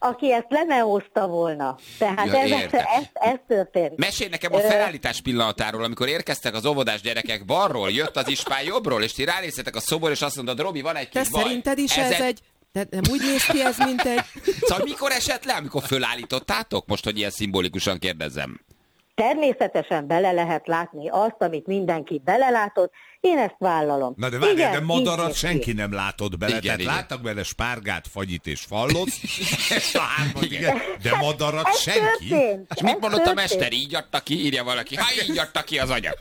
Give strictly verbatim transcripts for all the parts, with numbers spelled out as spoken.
aki ezt lemeózta volna. Tehát Ja, ez, ez, ez történt. Mesélj nekem a felállítás pillanatáról, amikor érkeztek az óvodás gyerekek balról, jött az ispán jobbról, és ti ránéztetek a szobor, és azt mondod, Robi, van egy kis Te baj. szerinted is ez, ez egy... De nem úgy néz ki ez, mint egy... Szóval mikor esett le, amikor fölállítottátok? Most, hogy ilyen szimbolikusan kérdezem. Természetesen bele lehet látni azt, amit mindenki belelátott, én ezt vállalom. Na de várj, igen, de madarat így senki nem látott bele, igen, tehát igen. láttak bele spárgát, fagyit és fallot, ezt a hármat, igen, de madarat ez senki. Történt, És mit ez mondott a történt. mester? Így adta ki, írja valaki. Ha így adta ki az anyag.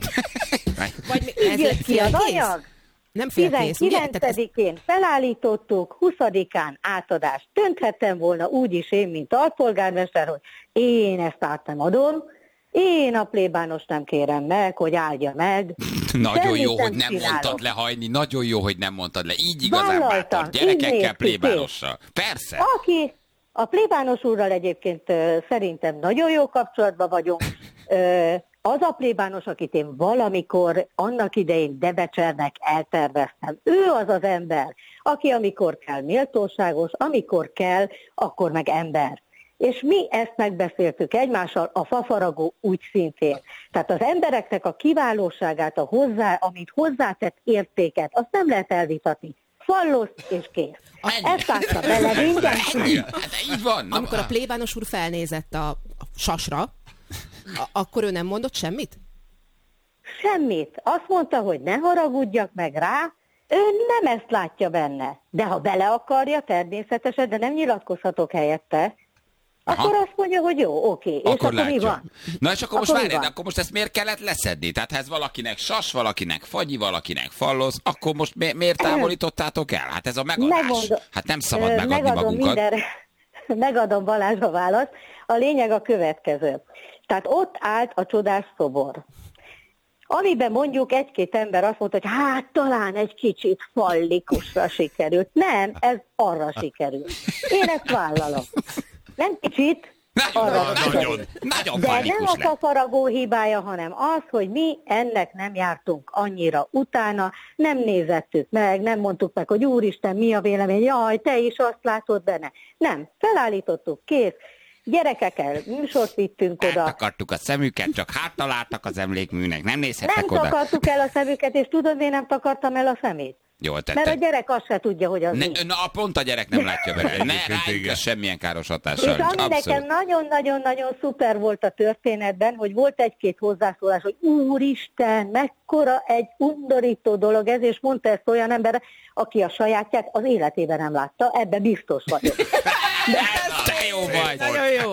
Vagy Így ez jött egy ki az félkész? anyag. Nem félkész, ugye? Tehát ez- tizenkilencedikén felállítottuk, huszadikán átadást dönthettem volna úgy is én, mint alpolgármester, hogy én ezt át nem adom, én a plébános nem kérem meg, hogy áldja meg. Nagyon jó, Semmit hogy nem csinálok. mondtad le, Hajni. Nagyon jó, hogy nem mondtad le. Így igazán Vállaltam, bátor. így néz Gyerekekkel, ki, plébánossal. Persze. Aki a plébános úrral egyébként ö, szerintem nagyon jó kapcsolatban vagyunk, ö, az a plébános, akit én valamikor annak idején Debecsernek elterveztem, ő az az ember, aki amikor kell méltóságos, amikor kell, akkor meg ember. És mi ezt megbeszéltük egymással, a fafaragó úgy szintén. Tehát az embereknek a kiválóságát, a hozzá, amit hozzátett értéket, azt nem lehet elvitatni. Fallosz és kész. Ennyi. Ezt állta bele mindenki. Ennyi. Hát így van. Na, Amikor a plébános úr felnézett a, a sasra, a, akkor ő nem mondott semmit? Semmit. Azt mondta, hogy ne haragudjak meg rá, ő nem ezt látja benne. De ha bele akarja, természetesen, de nem nyilatkozhatok helyette, Aha. akkor azt mondja, hogy jó, oké. És akkor akkor mi látja. van? Na és akkor most Akkor mi várjál, de van? akkor most ezt miért kellett leszedni? Tehát ha ez valakinek sas, valakinek fagyi, valakinek falloz, akkor most mi, miért távolítottátok el? Hát ez a megadás. Megmondom. Hát nem szabad Ö, megadni megadom magunkat. Mindenre, megadom Balázs a választ. A lényeg a következő. Tehát ott állt a csodás szobor, amiben mondjuk egy-két ember azt mondta, hogy hát talán egy kicsit fallikusra sikerült. Nem, ez arra sikerült. Én ezt vállalom. Nem kicsit, Nagyon, arra nagyon, sikerült. nagyon De nem fallikus a lett. fafaragó hibája, hanem az, hogy mi ennek nem jártunk annyira utána, nem nézettük meg, nem mondtuk meg, hogy úristen, mi a vélemény, jaj, te is azt látod benne. Nem, felállítottuk, kész. Gyerekekkel műsort vittünk oda. Eltakartuk a szemüket, csak háttaláltak az emlékműnek. Nem nézhettek Nem oda. takartuk el a szemüket, és tudod, miért nem takartam el a szemét? Jól Mert a tettek. gyerek azt se tudja, hogy az Ne, mi. na, pont a gyerek nem látja bele. Ne Egyébként rájuk igen. ez semmilyen káros És hatással. ami nekem Abszolút. nagyon-nagyon-nagyon szuper volt a történetben, hogy volt egy-két hozzászólás, hogy úristen, mekkora egy undorító dolog ez, és mondta ezt olyan ember, aki a sajátját az életében nem látta, ebben biztos vagyok. Te jó vagy. Nagyon jó.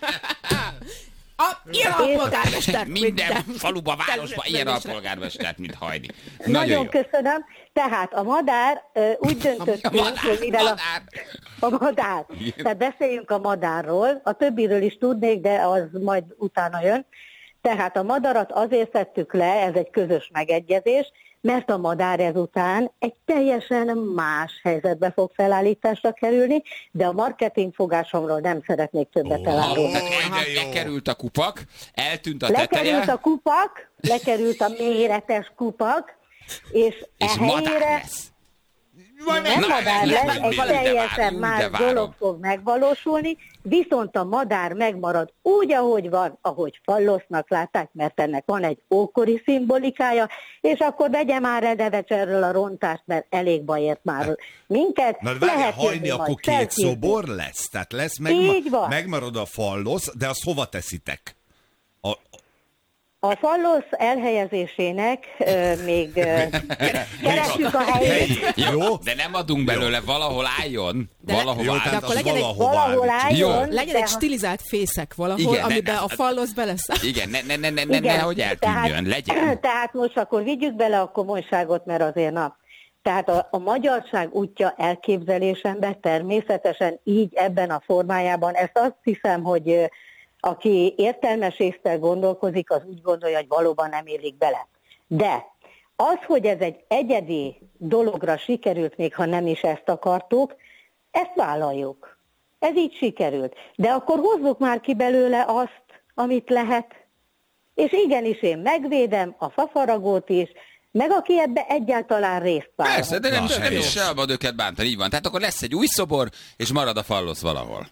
A, ilyen alpolgármester. Minden faluba, városba ilyen alpolgármestert, mint Hajni. Nagyon Nagyon jó. köszönöm. Tehát a madár ö, úgy döntöttünk, madár, hogy mivel madár. a, a madár. Igen. Tehát beszéljünk a madárról. A többiről is tudnék, de az majd utána jön. Tehát a madarat azért szedtük le, ez egy közös megegyezés, mert a madár ezután egy teljesen más helyzetbe fog felállításra kerülni, de a marketing fogásomról nem szeretnék többet elárulni. Tehát Ó, de jó. lekerült a kupak, eltűnt a Lekerült teteje, a kupak, lekerült a méretes kupak, és, és e madár helyére lesz. nem Na, madár lesz, lesz, lesz, egy de teljesen várjunk, más de várom. dolog fog megvalósulni, viszont a madár megmarad úgy, ahogy van, ahogy fallosznak látták, mert ennek van egy ókori szimbolikája, és akkor vegye már el Debecserről a rontást, mert elég baj ért már minket. Na de várjál, Lehet Hajni, jönni akkor majd két felkészülni. szobor lesz? Tehát lesz, Így van. megmarad a fallosz, de azt hova teszitek? A, A fallosz elhelyezésének ö, még ö, keressük a helyét. Jó? De nem adunk belőle, valahol álljon. De- Valahol Jó, álljon. tehát akkor az legyen egy- valahova Valahol áll. álljon. Legyen de egy ha- stilizált fészek valahol, Igen, ne- amiben ne- a fallosz beleszáll. Igen, ne, ne, ne, ne, ne, ne hogy eltűnjön, legyen. Tehát most akkor vigyük bele a komolyságot, mert azért na. Tehát a, a magyarság útja elképzelésemben természetesen így ebben a formájában, ezt azt hiszem, hogy ö, aki értelmes észre gondolkozik, az úgy gondolja, hogy valóban nem élik bele. De az, hogy ez egy egyedi dologra sikerült, még ha nem is ezt akartuk, ezt vállaljuk. Ez így sikerült. De akkor hozzuk már ki belőle azt, amit lehet. És igenis én megvédem a fafaragót is, meg aki ebbe egyáltalán részt vállal. Persze, de nem, Na, nem helyes. is szabad őket bántani, így van. Tehát akkor lesz egy új szobor, és marad a fallosz valahol.